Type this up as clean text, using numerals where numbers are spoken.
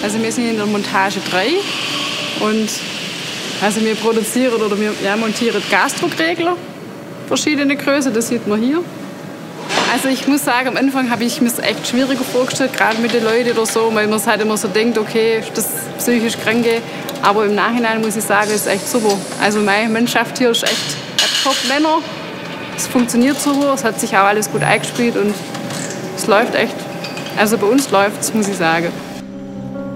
Also wir sind in der Montage 3 und also wir produzieren oder wir montieren Gasdruckregler, verschiedene Größen, das sieht man hier. Also ich muss sagen, am Anfang habe ich mir es echt schwieriger vorgestellt, gerade mit den Leuten oder so, weil man es halt immer so denkt, okay, das psychisch Kranke. Aber im Nachhinein muss ich sagen, ist echt super. Also meine Mannschaft hier ist echt Top-Männer. Es funktioniert super, es hat sich auch alles gut eingespielt und es läuft echt. Also bei uns läuft es, muss ich sagen.